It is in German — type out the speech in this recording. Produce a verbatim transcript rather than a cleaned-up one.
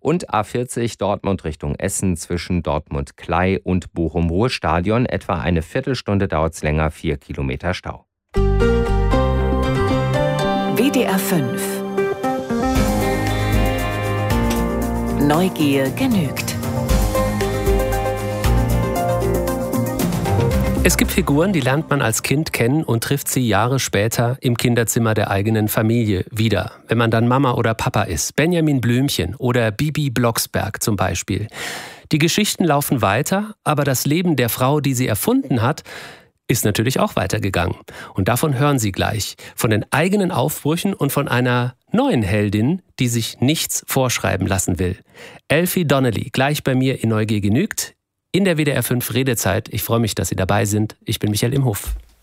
Und A vierzig Dortmund Richtung Essen zwischen Dortmund-Klei und Bochum-Ruhr-Stadion. Etwa eine Viertelstunde dauert es länger, vier Kilometer Stau. W D R fünf. Neugier genügt. Es gibt Figuren, die lernt man als Kind kennen und trifft sie Jahre später im Kinderzimmer der eigenen Familie wieder, wenn man dann Mama oder Papa ist. Benjamin Blümchen oder Bibi Blocksberg zum Beispiel. Die Geschichten laufen weiter, aber das Leben der Frau, die sie erfunden hat, ist natürlich auch weitergegangen. Und davon hören Sie gleich. Von den eigenen Aufbrüchen und von einer neuen Heldin, die sich nichts vorschreiben lassen will. Elfie Donnelly, gleich bei mir in Neugier genügt. In der W D R fünf Redezeit. Ich freue mich, dass Sie dabei sind. Ich bin Michael Imhof.